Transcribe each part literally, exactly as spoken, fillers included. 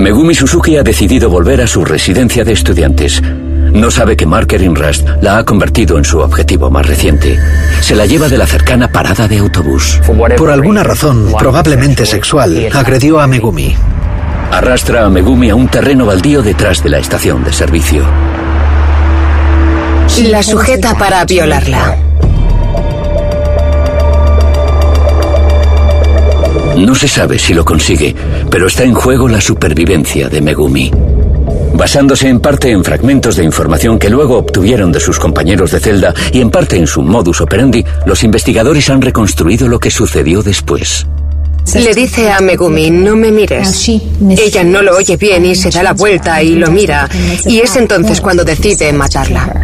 Megumi Suzuki ha decidido volver a su residencia de estudiantes. No sabe que Markerin Rust la ha convertido en su objetivo más reciente. Se la lleva de la cercana parada de autobús. Por alguna razón, probablemente sexual, agredió a Megumi. Arrastra a Megumi a un terreno baldío detrás de la estación de servicio. La sujeta para violarla. No se sabe si lo consigue, pero está en juego la supervivencia de Megumi. Basándose en parte en fragmentos de información que luego obtuvieron de sus compañeros de celda y en parte en su modus operandi, los investigadores han reconstruido lo que sucedió después. Le dice a Megumi, no me mires. Ella no lo oye bien y se da la vuelta y lo mira, y es entonces cuando decide matarla.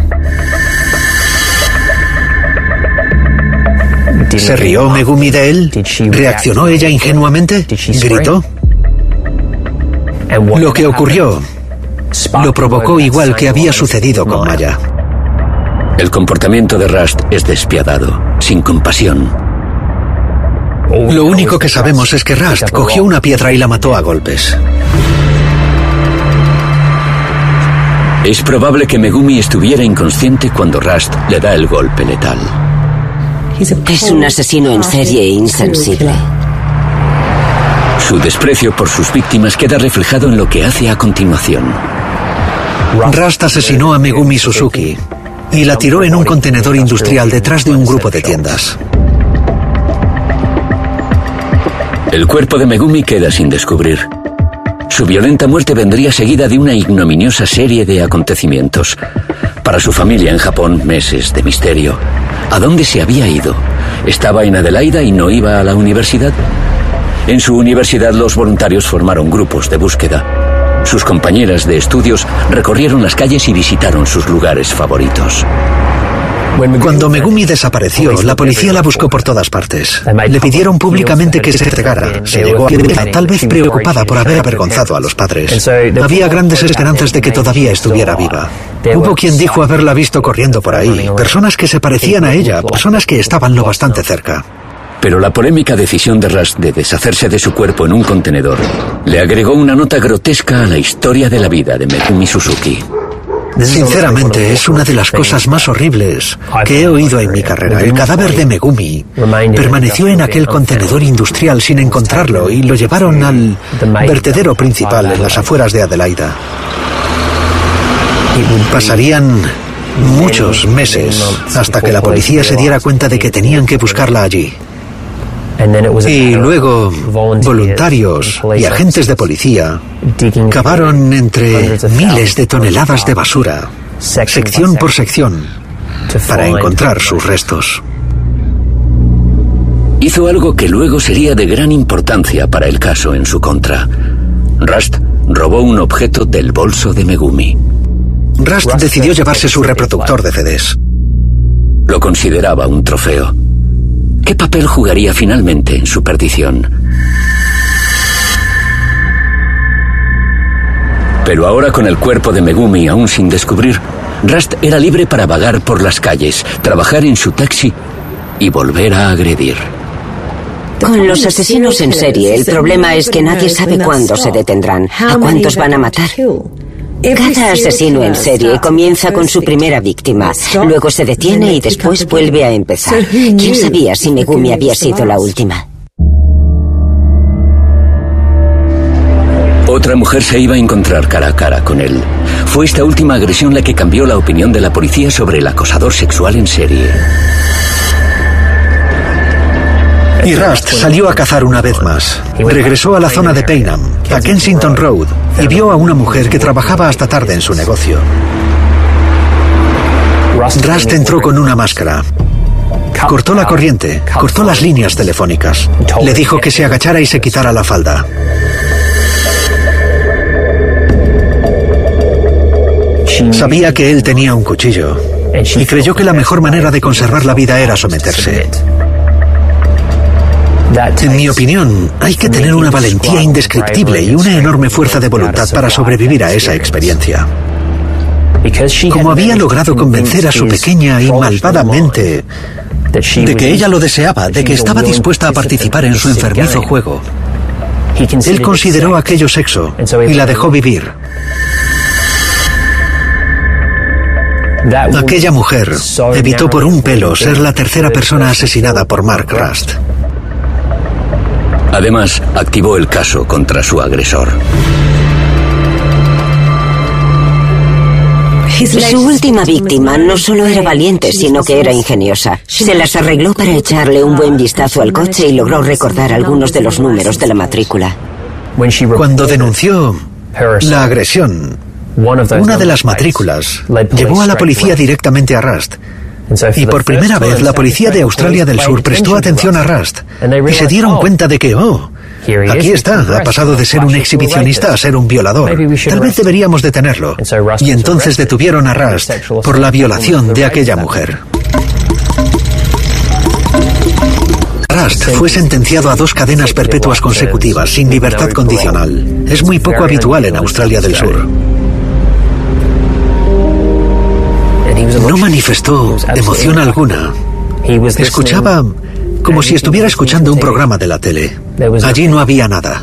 ¿Se rió Megumi de él? ¿Reaccionó ella ingenuamente? ¿Gritó? Lo que ocurrió lo provocó igual que había sucedido con Maya. El comportamiento de Rust es despiadado, sin compasión. Lo único que sabemos es que Rust cogió una piedra y la mató a golpes. Es probable que Megumi estuviera inconsciente cuando Rust le da el golpe letal. Es un asesino en serie e insensible. Su desprecio por sus víctimas queda reflejado en lo que hace a continuación. Rust asesinó a Megumi Suzuki y la tiró en un contenedor industrial detrás de un grupo de tiendas. El cuerpo de Megumi queda sin descubrir. Su violenta muerte vendría seguida de una ignominiosa serie de acontecimientos. Para su familia en Japón, meses de misterio. ¿A dónde se había ido? ¿Estaba en Adelaida y no iba a la universidad? En su universidad los voluntarios formaron grupos de búsqueda. Sus compañeras de estudios recorrieron las calles y visitaron sus lugares favoritos. Cuando Megumi desapareció, la policía la buscó por todas partes. Le pidieron públicamente que se entregara. Se llegó a verla, tal vez preocupada por haber avergonzado a los padres. Había grandes esperanzas de que todavía estuviera viva. Hubo quien dijo haberla visto corriendo por ahí. Personas que se parecían a ella, personas que estaban lo bastante cerca. Pero la polémica decisión de Rust de deshacerse de su cuerpo en un contenedor le agregó una nota grotesca a la historia de la vida de Megumi Suzuki. Sinceramente, es una de las cosas más horribles que he oído en mi carrera. El cadáver de Megumi permaneció en aquel contenedor industrial sin encontrarlo y lo llevaron al vertedero principal en las afueras de Adelaida. Pasarían muchos meses hasta que la policía se diera cuenta de que tenían que buscarla allí. Y luego, voluntarios y agentes de policía cavaron entre miles de toneladas de basura, sección por sección, para encontrar sus restos. Hizo algo que luego sería de gran importancia para el caso en su contra. Rust robó un objeto del bolso de Megumi. Rust decidió llevarse su reproductor de C Ds. Lo consideraba un trofeo. ¿Qué papel jugaría finalmente en su perdición? Pero ahora, con el cuerpo de Megumi aún sin descubrir, Rust era libre para vagar por las calles, trabajar en su taxi y volver a agredir. Con los asesinos en serie, el problema es que nadie sabe cuándo se detendrán, a cuántos van a matar. Cada asesino en serie comienza con su primera víctima, luego se detiene y después vuelve a empezar. ¿Quién sabía si Megumi había sido la última? Otra mujer se iba a encontrar cara a cara con él. Fue esta última agresión la que cambió la opinión de la policía sobre el acosador sexual en serie. Y Rust salió a cazar una vez más. Regresó a la zona de Paynham, a Kensington Road, y vio a una mujer que trabajaba hasta tarde en su negocio. Rust entró con una máscara. Cortó la corriente, cortó las líneas telefónicas. Le dijo que se agachara y se quitara la falda. Sabía que él tenía un cuchillo y creyó que la mejor manera de conservar la vida era someterse. En mi opinión, hay que tener una valentía indescriptible y una enorme fuerza de voluntad para sobrevivir a esa experiencia. Como había logrado convencer a su pequeña y malvada mente de que ella lo deseaba, de que estaba dispuesta a participar en su enfermizo juego, Él consideró aquello sexo y la dejó vivir. Aquella mujer evitó por un pelo ser la tercera persona asesinada por Mark Rust. Además, activó el caso contra su agresor. Su última víctima no solo era valiente, sino que era ingeniosa. Se las arregló para echarle un buen vistazo al coche y logró recordar algunos de los números de la matrícula. Cuando denunció la agresión, una de las matrículas llevó a la policía directamente a Rust. Y por primera vez la policía de Australia del Sur prestó atención a Rust y se dieron cuenta de que, oh, aquí está, ha pasado de ser un exhibicionista a ser un violador. Tal vez deberíamos detenerlo. Y entonces detuvieron a Rust por la violación de aquella mujer. Rust fue sentenciado a dos cadenas perpetuas consecutivas, sin libertad condicional. Es muy poco habitual en Australia del Sur. No manifestó emoción alguna. Escuchaba como si estuviera escuchando un programa de la tele. Allí no había nada.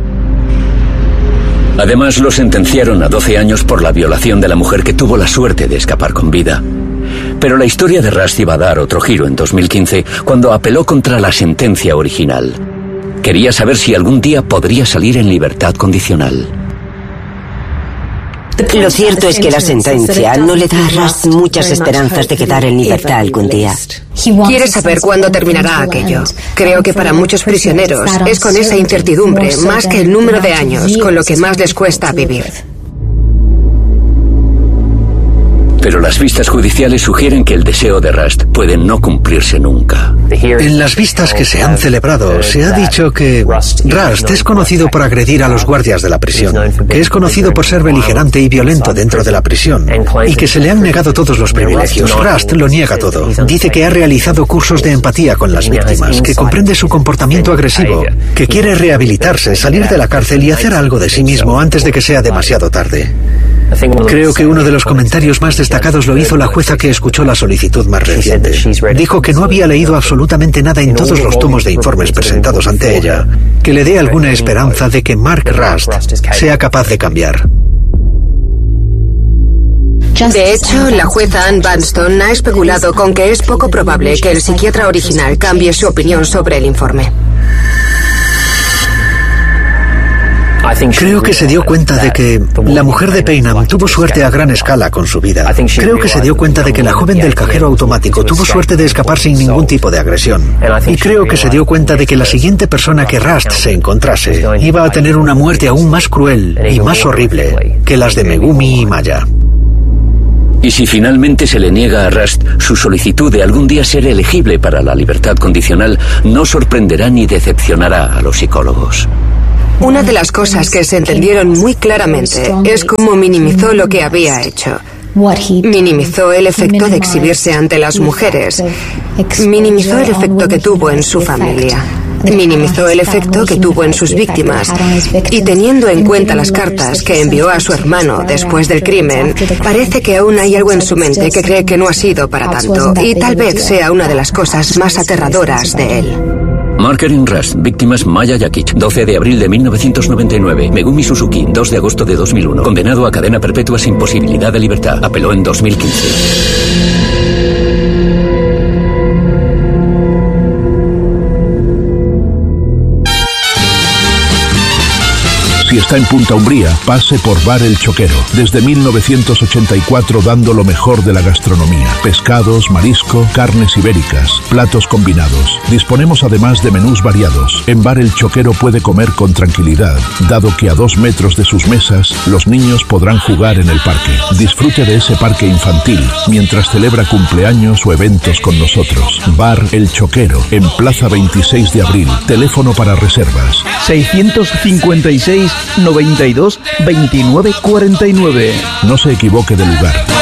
Además, lo sentenciaron a doce años por la violación de la mujer que tuvo la suerte de escapar con vida. Pero la historia de Rust iba a dar otro giro en dos mil quince, cuando apeló contra la sentencia original. Quería saber si algún día podría salir en libertad condicional. Lo cierto es que la sentencia no le da a Rust muchas esperanzas de quedar en libertad algún día. Quiere saber cuándo terminará aquello. Creo que para muchos prisioneros es con esa incertidumbre, más que el número de años, con lo que más les cuesta vivir. Pero las vistas judiciales sugieren que el deseo de Rust puede no cumplirse nunca. En las vistas que se han celebrado, se ha dicho que Rust es conocido por agredir a los guardias de la prisión, que es conocido por ser beligerante y violento dentro de la prisión, y que se le han negado todos los privilegios. Rust lo niega todo. Dice que ha realizado cursos de empatía con las víctimas, que comprende su comportamiento agresivo, que quiere rehabilitarse, salir de la cárcel y hacer algo de sí mismo antes de que sea demasiado tarde. Creo que uno de los comentarios más destacados lo hizo la jueza que escuchó la solicitud más reciente. Dijo que no había leído absolutamente nada en todos los tomos de informes presentados ante ella, que le dé alguna esperanza de que Mark Rust sea capaz de cambiar. De hecho, la jueza Ann Banston ha especulado con que es poco probable que el psiquiatra original cambie su opinión sobre el informe. Creo que se dio cuenta de que la mujer de Paynham tuvo suerte a gran escala con su vida. Creo que se dio cuenta de que la joven del cajero automático tuvo suerte de escapar sin ningún tipo de agresión. Y creo que se dio cuenta de que la siguiente persona que Rust se encontrase iba a tener una muerte aún más cruel y más horrible que las de Megumi y Maya. Y si finalmente se le niega a Rust su solicitud de algún día ser elegible para la libertad condicional, no sorprenderá ni decepcionará a los psicólogos. Una de las cosas que se entendieron muy claramente es cómo minimizó lo que había hecho. Minimizó el efecto de exhibirse ante las mujeres. Minimizó el efecto que tuvo en su familia. Minimizó el efecto que tuvo en sus víctimas. Y teniendo en cuenta las cartas que envió a su hermano después del crimen, parece que aún hay algo en su mente que cree que no ha sido para tanto. Y tal vez sea una de las cosas más aterradoras de él. Marketing Rust, víctimas Maya Yakic, doce de abril de mil novecientos noventa y nueve. Megumi Suzuki, dos de agosto de dos mil uno. Condenado a cadena perpetua sin posibilidad de libertad. Apeló en dos mil quince. Si está en Punta Umbría, pase por Bar El Choquero. Desde mil novecientos ochenta y cuatro dando lo mejor de la gastronomía. Pescados, marisco, carnes ibéricas, platos combinados. Disponemos además de menús variados. En Bar El Choquero puede comer con tranquilidad, dado que a dos metros de sus mesas los niños podrán jugar en el parque. Disfrute de ese parque infantil mientras celebra cumpleaños o eventos con nosotros. Bar El Choquero, en Plaza veintiséis de abril. Teléfono para reservas. seiscientos cincuenta y seis noventa y dos veintinueve cuarenta y nueve. No se equivoque de lugar.